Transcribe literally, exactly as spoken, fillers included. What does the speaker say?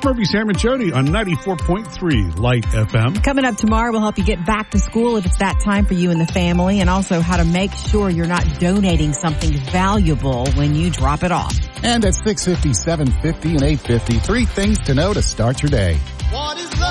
Murphy, Sam, and Jody on ninety-four point three Light F M. Coming up tomorrow, we'll help you get back to school if it's that time for you and the family, and also how to make sure you're not donating something valuable when you drop it off. And at six fifty, seven fifty, and eight fifty, three things to know to start your day.